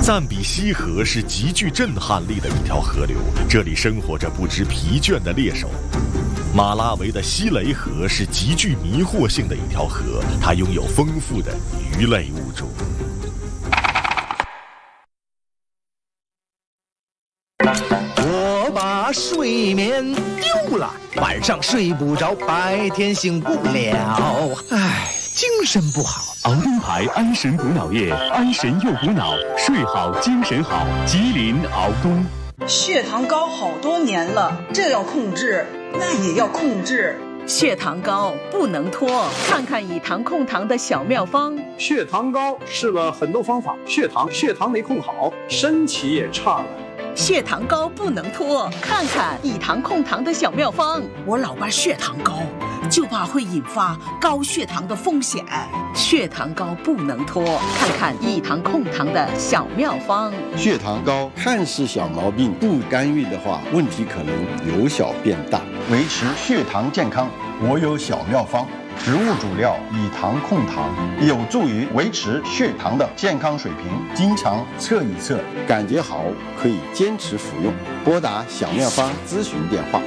赞比西河是极具震撼力的一条河流，这里生活着不知疲倦的猎手。马拉维的西雷河是极具迷惑性的一条河，它拥有丰富的鱼类物种。 我把睡眠丢了，晚上睡不着，白天醒不了，唉，精神不好。 熬东牌安神补脑液，安神又补脑，睡好精神好。吉林熬东。 血糖高好多年了，这要控制，那也要控制。 血糖高不能拖，看看以糖控糖的小妙方。 血糖高试了很多方法，血糖没控好，身体也差了。 血糖高不能拖，看看以糖控糖的小妙方。 我老伴血糖高，就怕会引发高血糖的风险。 血糖高不能拖，看看以糖控糖的小妙方。 血糖高看似小毛病，不干预的话，问题可能由小变大。维持血糖健康，我有小妙方。植物主料以糖控糖，有助于维持血糖的健康水平。经常测一测，感觉好可以坚持服用。拨打小妙方咨询电话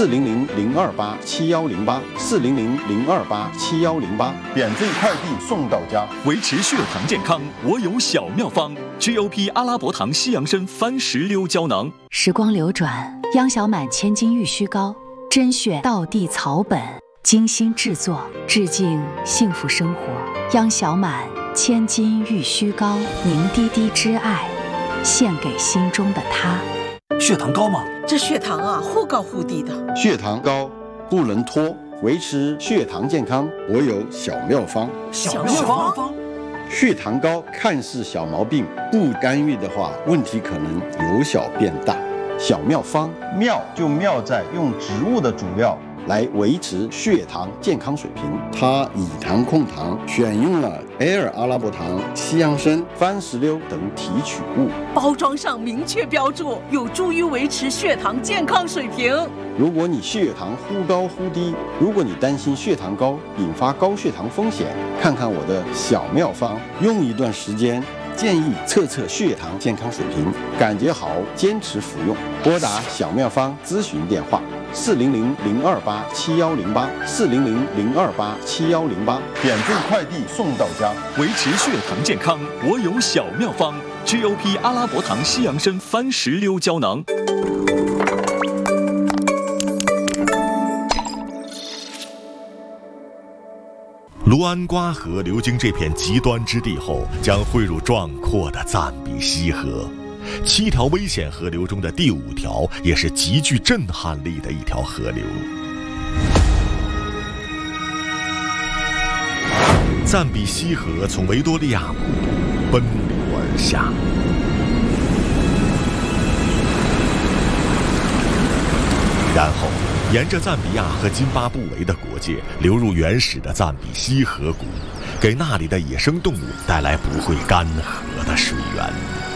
：400-028-7108，400-028-7108，免费快递送到家。 维持血糖健康，我有小妙方 ：GOP 阿拉伯糖西洋参番石榴胶囊。 时光流转，央小满千金玉虚膏，甄选道地草本。精心制作，致敬幸福生活。央小满千金玉虚膏，凝滴滴之爱，献给心中的他。 血糖高吗？ 这血糖啊，忽高忽低的。 血糖高不能拖，维持血糖健康，我有小妙方。 小妙方。 血糖高看似小毛病，不干预的话，问题可能由小变大。小妙方，妙就妙在用植物的主料来维持血糖健康水平。它以糖控糖，选用了Air阿拉伯糖、西洋参、番石榴等提取物。 包装上明确标注，有助于维持血糖健康水平。 如果你血糖忽高忽低，如果你担心血糖高引发高血糖风险，看看我的小妙方，用一段时间。建议测测血糖健康水平，感觉好坚持服用。拨打小妙方咨询电话：400-028-7108，400-028-7108，免费快递送到家。 维持血糖健康，我有小妙方 ：GOP 阿拉伯糖西洋参番石榴胶囊。 卢安瓜河流经这片极端之地后，将汇入壮阔的赞比西河。7条危险河流中的第5条，也是极具震撼力的一条河流。赞比西河从维多利亚古都奔流而下，然后沿着赞比亚和津巴布韦的国界流入原始的赞比西河谷，给那里的野生动物带来不会干涸的水源。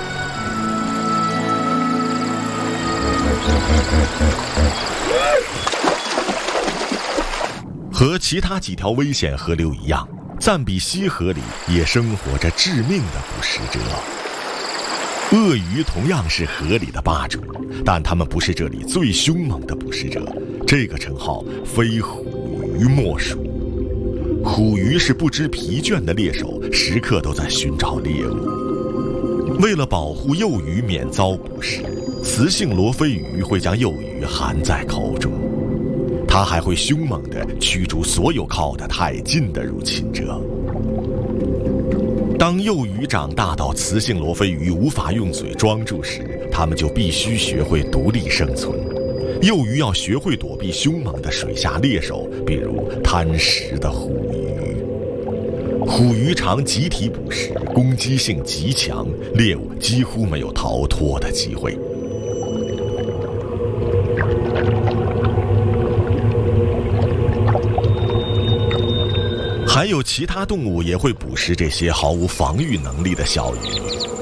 和其他几条危险河流一样，赞比西河里也生活着致命的捕食者。鳄鱼同样是河里的霸主，但它们不是这里最凶猛的捕食者，这个称号非虎鱼莫属。虎鱼是不知疲倦的猎手，时刻都在寻找猎物。为了保护幼鱼免遭捕食，雌性罗非鱼会将幼鱼含在口中，它还会凶猛地驱逐所有靠得太近的入侵者。当幼鱼长大到雌性罗非鱼无法用嘴装住时，它们就必须学会独立生存。幼鱼要学会躲避凶猛的水下猎手，比如贪食的虎鱼。虎鱼常集体捕食，攻击性极强，猎物几乎没有逃脱的机会。还有其他动物也会捕食这些毫无防御能力的小鱼。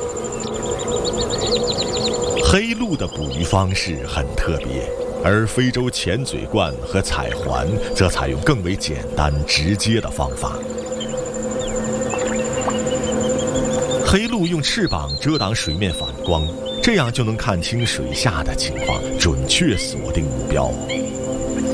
黑鹭的捕鱼方式很特别，而非洲浅嘴鹳和彩环则采用更为简单直接的方法。 黑鹭用翅膀遮挡水面反光，这样就能看清水下的情况，准确锁定目标。